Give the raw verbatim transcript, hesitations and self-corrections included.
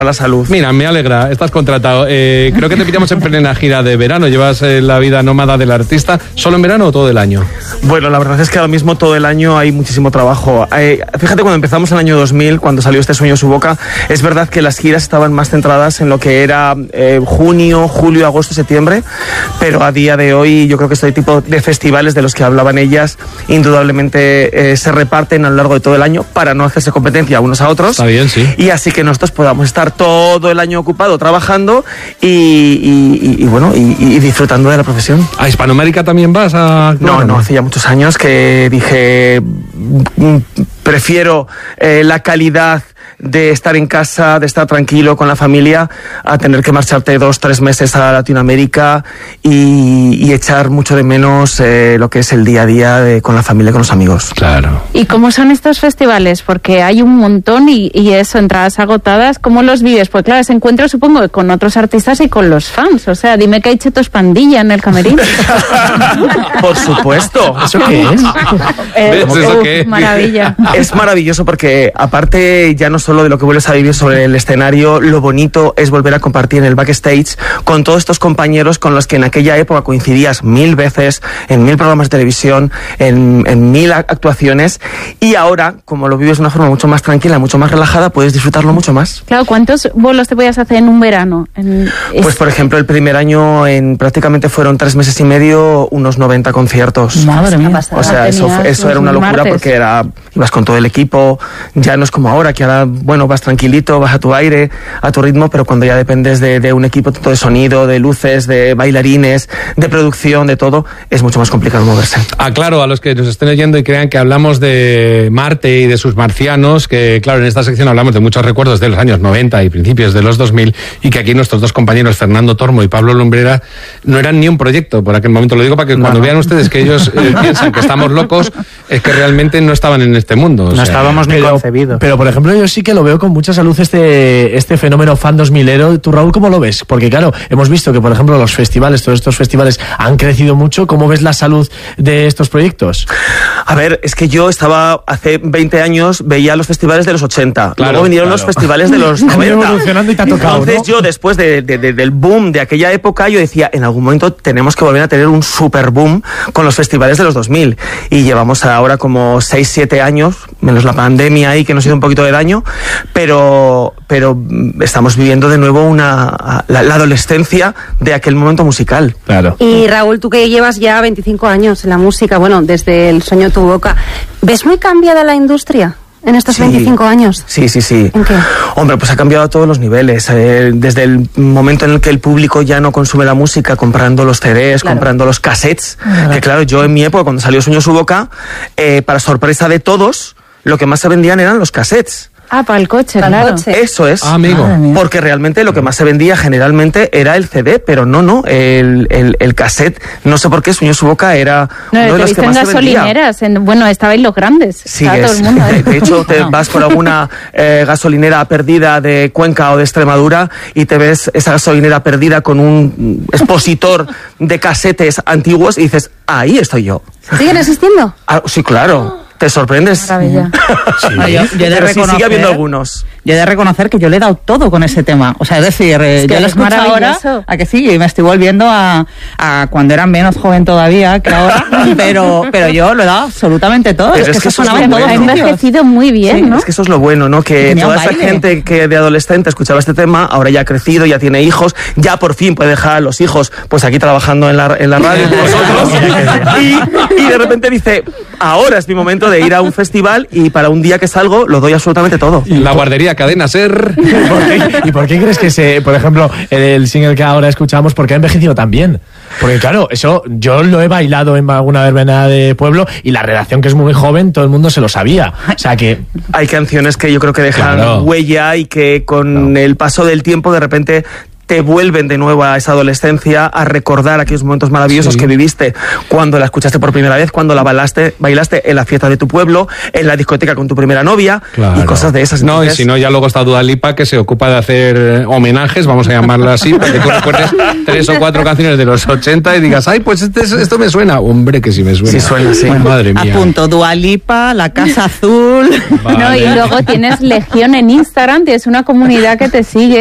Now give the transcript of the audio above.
la salud. Mira, me alegra, estás contratado. Eh, creo que te pillamos en plena gira de verano. Llevas eh, la vida nómada del artista. ¿Solo en verano o todo el año? Bueno, la verdad es que ahora mismo todo el año hay muchísimo trabajo. Eh, fíjate, cuando empezamos en el año dos mil, cuando salió Este sueño en su boca, es verdad que las giras estaban más centradas en lo que era eh, junio, julio, agosto, septiembre, pero a día de hoy yo creo que este tipo de festivales de los que hablaban ellas indudablemente eh, se reparten a lo largo de todo el año para no hacerse competencia unos a otros. Está bien, sí. Y así que nosotros podamos estar todo el año ocupado trabajando y, y, y, y bueno, y, y disfrutando de la profesión. ¿A Hispanoamérica también vas a...? No, no, hace ya muchos años que dije, prefiero eh, la calidad de estar en casa, de estar tranquilo con la familia, a tener que marcharte dos, tres meses a Latinoamérica y, y echar mucho de menos eh, lo que es el día a día de, con la familia y con los amigos. Claro. ¿Y cómo son estos festivales? Porque hay un montón y, y eso, entradas agotadas. ¿Cómo los vives? Pues claro, ese encuentro supongo que con otros artistas y con los fans. O sea, dime que hay Chetos Pandilla en el camerino. Por supuesto. ¿Eso qué es? Eh, ¿Ves eso uf, qué es? Maravilla. Es maravilloso porque aparte ya no solo de lo que vuelves a vivir sobre el escenario, lo bonito es volver a compartir en el backstage con todos estos compañeros con los que en aquella época coincidías mil veces, en mil programas de televisión, en, en mil actuaciones, y ahora, como lo vives de una forma mucho más tranquila, mucho más relajada, puedes disfrutarlo mucho más. Claro, ¿cuántos bolos te podías hacer en un verano? En, es... Pues por ejemplo, el primer año en prácticamente fueron tres meses y medio, unos noventa conciertos. Madre mía. O sea, eso, eso era una locura martes. porque era, ibas con todo el equipo, ya no es como ahora, que ahora, bueno, vas tranquilito, vas a tu aire, a tu ritmo, pero cuando ya dependes de, de un equipo tanto de sonido, de luces, de bailarines, de producción, de todo, es mucho más complicado moverse. Aclaro a los que nos estén oyendo y crean que hablamos de Marte y de sus marcianos, que claro, en esta sección hablamos de muchos recuerdos de los años noventa y principios de los dos mil, y que aquí nuestros dos compañeros, Fernando Tormo y Pablo Lumbrera, no eran ni un proyecto por aquel momento. Lo digo para que no, cuando no. vean ustedes que ellos eh, piensan que estamos locos, es que realmente no estaban en este mundo. No sea, estábamos ni pero, concebidos. Pero, por ejemplo, yo sí que lo veo con mucha salud este, este fenómeno fan dos milero. ¿Tú, Raúl, cómo lo ves? Porque, claro, hemos visto que, por ejemplo, los festivales, todos estos festivales han crecido mucho. ¿Cómo ves la salud de estos proyectos? A ver, es que yo estaba hace veinte años, veía los festivales de los ochenta. Claro, luego vinieron claro. los festivales de los noventa. Evolucionando y te ha tocado, Entonces ¿no? yo, después de, de, de, del boom de aquella época, yo decía, en algún momento tenemos que volver a tener un super boom con los festivales de los dos mil. Y llevamos ahora como seis, siete años, menos la pandemia ahí que nos hizo un poquito de daño, pero, pero estamos viviendo de nuevo una la, la adolescencia de aquel momento musical. Claro. Y Raúl, tú que llevas ya veinticinco años en la música, bueno, desde El sueño en tu boca, ¿ves muy cambiada la industria en estos Sí. veinticinco años? Sí, sí, sí. ¿En qué? Hombre, pues ha cambiado a todos los niveles. Eh, desde el momento en el que el público ya no consume la música comprando los C Ds, Claro. comprando los cassettes. Que claro, yo en mi época, cuando salió Sueño en su boca, eh, para sorpresa de todos, lo que más se vendían eran los cassettes. Ah, para el coche, Para el claro. coche. Eso es. Ah, amigo. Porque realmente lo que más se vendía generalmente era el C D, pero no, no, el, el, el cassette, no sé por qué, Sueño en su boca era No, uno de te he los visto que en más se vendía. gasolineras. En, bueno, estabais los grandes. Sí, Estaba todo es. el mundo ahí. De hecho, te vas por alguna eh, gasolinera perdida de Cuenca o de Extremadura y te ves esa gasolinera perdida con un expositor de casetes antiguos y dices, ahí estoy yo. ¿Siguen existiendo? Ah, sí, claro. Te sorprendes. Maravilla. No, yo, yo he de Pero sí, reconocer, sigue habiendo algunos. yo he de reconocer que yo le he dado todo con ese tema. O sea, es decir, eh, Es que yo lo es escucho ahora, maravilloso. a que sí, y me estoy volviendo a, a cuando era menos joven todavía que ahora, pero, pero yo lo he dado absolutamente todo. Pero es que, es que eso eso es sonaba lo en todos Ha bueno. sitios. envejecido muy bien, Sí, ¿no? Es que eso es lo bueno, ¿no? Que Tenía toda un esa baile. gente que de adolescente escuchaba este tema, ahora ya ha crecido, ya tiene hijos, ya por fin puede dejar a los hijos pues aquí trabajando en la, en la radio con nosotros. y, y de repente dice, ahora es mi momento de ir a un festival y para un día que salgo lo doy absolutamente todo. La guardería Cadena Ser. ¿Y por qué, y por qué crees que, se, por ejemplo, el, el single que ahora escuchamos, por qué ha envejecido tan bien? Porque claro, eso yo lo he bailado en alguna verbena de pueblo y la redacción, que es muy joven, todo el mundo se lo sabía. O sea que... Hay canciones que yo creo que dejan Claro. huella y que con el paso del tiempo de repente te vuelven de nuevo a esa adolescencia, a recordar aquellos momentos maravillosos Sí. que viviste cuando la escuchaste por primera vez, cuando la bailaste, bailaste en la fiesta de tu pueblo, en la discoteca con tu primera novia y cosas de esas. No, Entonces, y si no, ya luego está Dua Lipa, que se ocupa de hacer homenajes, vamos a llamarla así, para que tú recuerdes tres o cuatro canciones de los ochenta y digas, ay, pues este, esto me suena. Hombre, que sí me suena. Sí suena, sí. Bueno, madre mía. Apunto, Dua Lipa, La Casa Azul. Vale. No, y luego tienes Legión en Instagram, tienes una comunidad que te sigue.